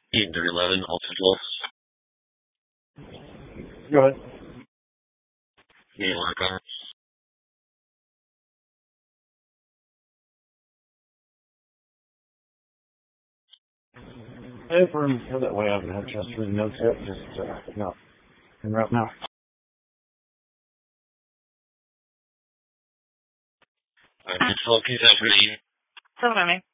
311, Alpha. Go ahead. Yeah, work on it. If we're go that way, I haven't had a chance to read the notes yet. Just, no. And we're up now. Alright, so keep that for the So, I mean.